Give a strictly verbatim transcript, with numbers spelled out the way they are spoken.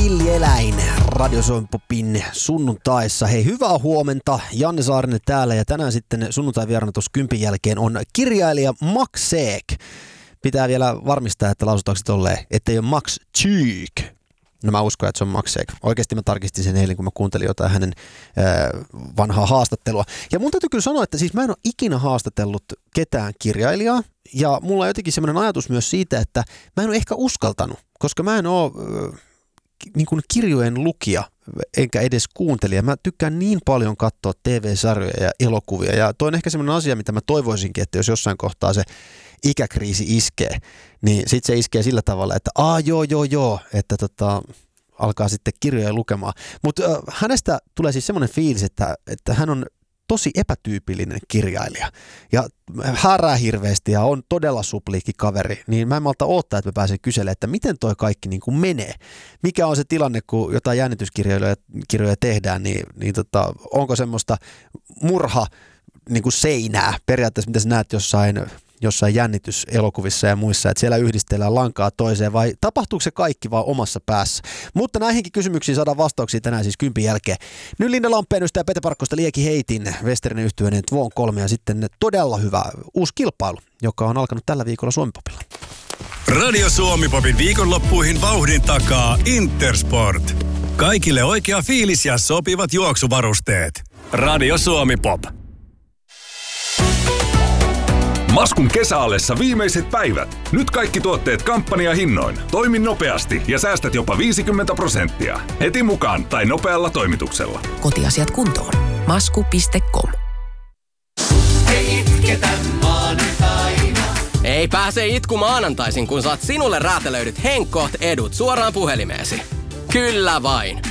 Villieläin Radio Suomi Popin sunnuntaissa. Hei, hyvää huomenta. Janne Saarinen täällä ja tänään sitten sunnuntai-vieraana tuossa kympin jälkeen on kirjailija Max Seek. Pitää vielä varmistaa, että lausutaanko se tolleen, ettei ole Max Seek. No mä uskon, että se on Max Seek. Oikeasti mä tarkistin sen eilen, kun mä kuuntelin jotain hänen äh, vanhaa haastattelua. Ja mun täytyy kyllä sanoa, että siis mä en ole ikinä haastatellut ketään kirjailijaa. Ja mulla on jotenkin semmoinen ajatus myös siitä, että mä en ole ehkä uskaltanut, koska mä en ole äh, niin kuin kirjojen lukija, enkä edes kuuntelija. Mä tykkään niin paljon katsoa T V-sarjoja ja elokuvia. Ja toi on ehkä semmoinen asia, mitä mä toivoisinkin, että jos jossain kohtaa se ikäkriisi iskee, niin sit se iskee sillä tavalla, että aa joo joo joo, että tota, alkaa sitten kirjoja lukemaan. Mutta äh, hänestä tulee siis semmoinen fiilis, että, että hän on tosi epätyypillinen kirjailija ja härää hirveästi ja on todella supliikki kaveri, niin mä en malta odottaa, että mä pääsen kyselemään, että miten toi kaikki niin kuin menee. Mikä on se tilanne, kun jotain jännityskirjoja kirjoja tehdään, niin, niin tota, onko semmoista murha niin kuin seinää periaatteessa, mitä sä näet jossain jossain jännityselokuvissa ja muissa, että siellä yhdistellään lankaa toiseen, vai tapahtuuko se kaikki vaan omassa päässä? Mutta näihinkin kysymyksiin saadaan vastauksia tänään siis kympin jälkeen. Nyt Linda Lampeenystä ja Pete Parkkosta Lieki Heitin, Westerinen yhtyeen Tvon kolme ja sitten todella hyvä uusi kilpailu, joka on alkanut tällä viikolla Suomi-popilla. Radio Suomi-popin viikonloppuihin vauhdin takaa Intersport. Kaikille oikea fiilis ja sopivat juoksuvarusteet. Radio Suomi-pop. Maskun kesäallessa viimeiset päivät. Nyt kaikki tuotteet kampanjahinnoin. Toimi nopeasti ja säästät jopa viisikymmentä prosenttia. Heti mukaan tai nopealla toimituksella. Kotiasiat kuntoon. masku piste com. Ei itketä maanantaina. Ei pääse itku maanantaisin, kun saat sinulle räätälöidyt Henkkoht edut suoraan puhelimeesi. Kyllä vain.